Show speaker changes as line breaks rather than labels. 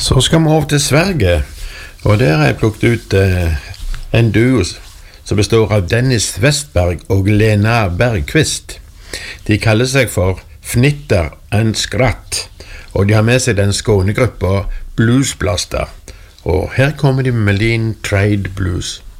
Så skal vi over til Sverige, og der har jeg plukket ut en duo som består av Dennis Westberg og Lena Bergqvist. De kaller seg for Fnitter and Skratt, og de har med seg den skånegruppa Bluesblaster. Og her kommer de med Melin Trade Blues.